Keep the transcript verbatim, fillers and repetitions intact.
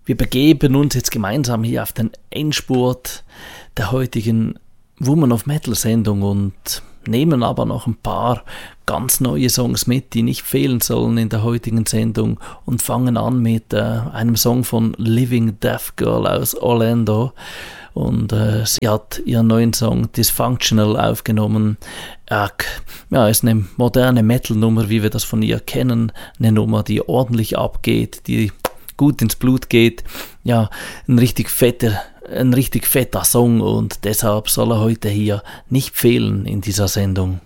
Wir begeben uns jetzt gemeinsam hier auf den Endspurt der heutigen Woman of Metal Sendung und nehmen aber noch ein paar ganz neue Songs mit, die nicht fehlen sollen in der heutigen Sendung, und fangen an mit äh, einem Song von Living Deaf Girl aus Orlando. Und äh, sie hat ihren neuen Song Dysfunctional aufgenommen. Äh, ja, ist eine moderne Metal-Nummer, wie wir das von ihr kennen. Eine Nummer, die ordentlich abgeht, die gut ins Blut geht. Ja, ein richtig fetter, ein richtig fetter Song, und deshalb soll er heute hier nicht fehlen in dieser Sendung.